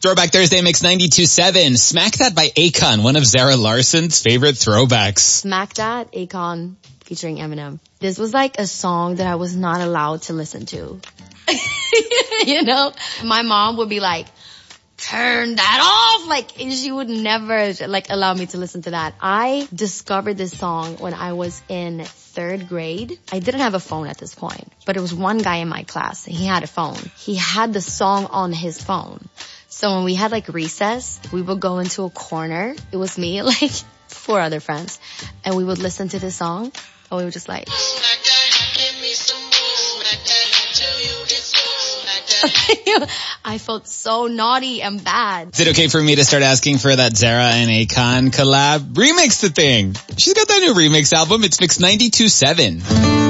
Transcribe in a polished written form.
Throwback Thursday Mix 92.7. Smack That by Akon, one of Zara Larson's favorite throwbacks. Smack That, Akon featuring Eminem. This was like a song that I was not allowed to listen to. You know? My mom would be like, turn that off. Like, she would never like allow me to listen to that. I discovered this song when I was in 3rd grade. I didn't have a phone at this point, but it was one guy in my class. He had a phone. He had the song on his phone. So when we had like recess, we would go into a corner. It was me, like 4 other friends, and we would listen to this song, and we would just like, I felt so naughty and bad. Is it okay for me to start asking for that Zara and Akon collab? Remix the thing. She's got that new remix album. It's Mix 92.7.